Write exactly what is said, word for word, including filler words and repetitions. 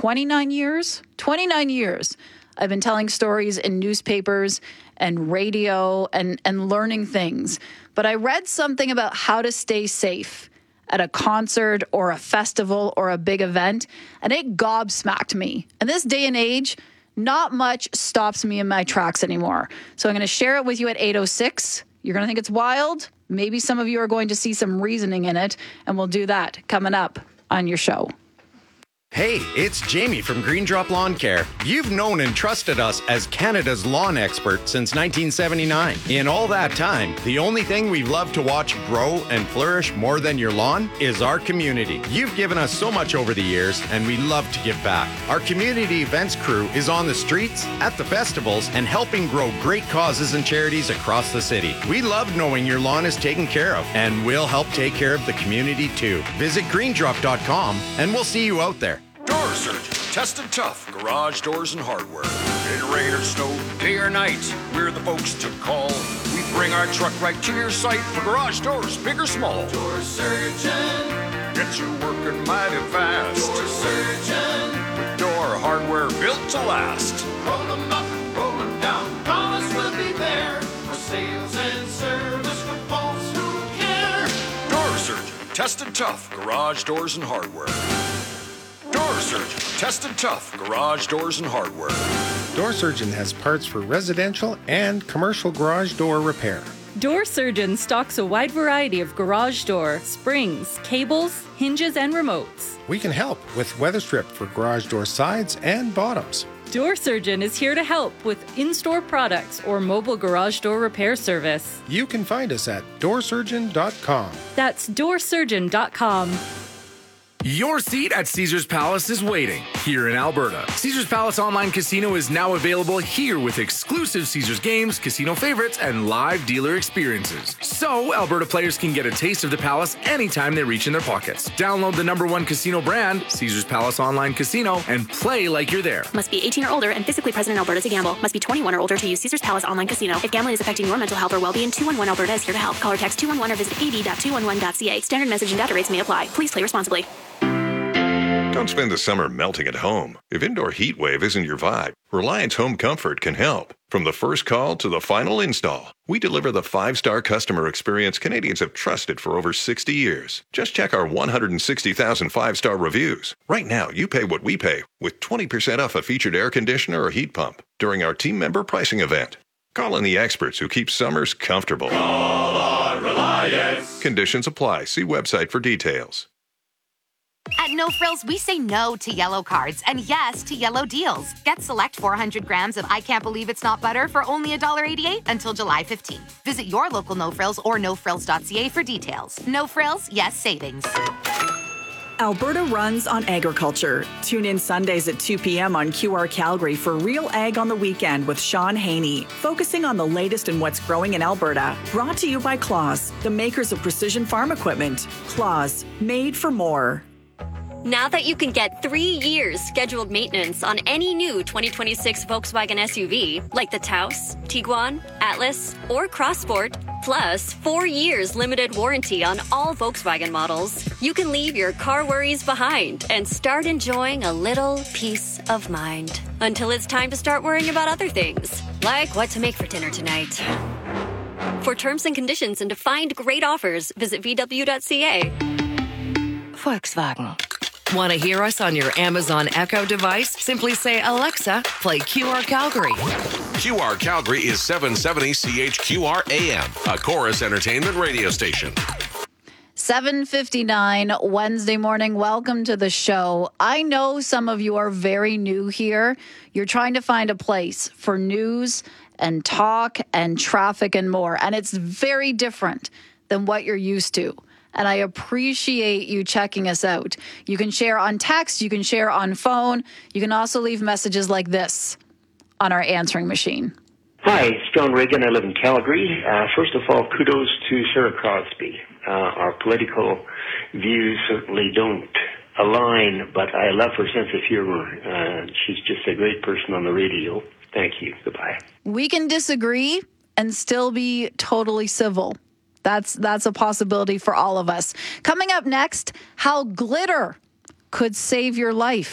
twenty-nine years? twenty-nine years. I've been telling stories in newspapers and radio and, and learning things. But I read something about how to stay safe at a concert or a festival or a big event, and it gobsmacked me. In this day and age, not much stops me in my tracks anymore. So I'm going to share it with you at eight oh six. You're going to think it's wild. Maybe some of you are going to see some reasoning in it, and we'll do that coming up on your show. Hey, it's Jamie from Green Drop Lawn Care. You've known and trusted us as Canada's lawn expert since nineteen seventy-nine. In all that time, the only thing we've loved to watch grow and flourish more than your lawn is our community. You've given us so much over the years, and we love to give back. Our community events crew is on the streets, at the festivals, and helping grow great causes and charities across the city. We love knowing your lawn is taken care of, and we'll help take care of the community too. Visit green drop dot com, and we'll see you out there. Door Surgeon, tested tough, garage doors and hardware. In rain or snow, day or night, we're the folks to call. We bring our truck right to your site for garage doors, big or small. Door Surgeon, get you working mighty fast. Door Surgeon, with door hardware built to last. Roll them up, roll them down, promise we'll be there for sales and service for folks who care. Door Surgeon, tested tough, garage doors and hardware. Door Surgeon, tested tough, garage doors and hardware. Door Surgeon has parts for residential and commercial garage door repair. Door Surgeon stocks a wide variety of garage door, springs, cables, hinges, and remotes. We can help with weather strip for garage door sides and bottoms. Door Surgeon is here to help with in-store products or mobile garage door repair service. You can find us at door surgeon dot com. That's door surgeon dot com. Your seat at Caesars Palace is waiting here in Alberta. Caesars Palace Online Casino is now available here with exclusive Caesars games, casino favorites, and live dealer experiences. So Alberta players can get a taste of the Palace anytime they reach in their pockets. Download the number one casino brand, Caesars Palace Online Casino, and play like you're there. Must be eighteen or older and physically present in Alberta to gamble. Must be twenty-one or older to use Caesars Palace Online Casino. If gambling is affecting your mental health or well-being, two one one Alberta is here to help. Call or text two one one or visit a d dot two one one dot c a. Standard message and data rates may apply. Please play responsibly. Don't spend the summer melting at home. If indoor heat wave isn't your vibe, Reliance Home Comfort can help. From the first call to the final install, we deliver the five-star customer experience Canadians have trusted for over sixty years. Just check our one hundred sixty thousand five-star reviews. Right now, you pay what we pay with twenty percent off a featured air conditioner or heat pump during our team member pricing event. Call in the experts who keep summers comfortable. Call on Reliance. Conditions apply. See website for details. At No Frills, we say no to yellow cards and yes to yellow deals. Get select four hundred grams of I Can't Believe It's Not Butter for only one dollar eighty-eight until July fifteenth. Visit your local No Frills or no frills dot c a for details. No Frills, yes savings. Alberta runs on agriculture. Tune in Sundays at two p.m. on Q R Calgary for Real Ag on the Weekend with Sean Haney, focusing on the latest in what's growing in Alberta. Brought to you by Claas, the makers of precision farm equipment. Claas, made for more. Now that you can get three years scheduled maintenance on any new twenty twenty-six Volkswagen S U V, like the Taos, Tiguan, Atlas, or Crossport, plus four years limited warranty on all Volkswagen models, you can leave your car worries behind and start enjoying a little peace of mind. Until it's time to start worrying about other things, like what to make for dinner tonight. For terms and conditions and to find great offers, visit v w dot c a. Volkswagen. Want to hear us on your Amazon Echo device? Simply say, Alexa, play Q R Calgary. Q R Calgary is seven seventy C H Q R A M, a Chorus Entertainment radio station. seven fifty-nine Wednesday morning. Welcome to the show. I know some of you are very new here. You're trying to find a place for news and talk and traffic and more. And it's very different than what you're used to. And I appreciate you checking us out. You can share on text. You can share on phone. You can also leave messages like this on our answering machine. Hi, it's John Reagan. I live in Calgary. Uh, first of all, kudos to Sarah Crosby. Uh, our political views certainly don't align, but I love her sense of humor. Uh, she's just a great person on the radio. Thank you. Goodbye. We can disagree and still be totally civil. That's that's a possibility for all of us. Coming up next, how glitter could save your life.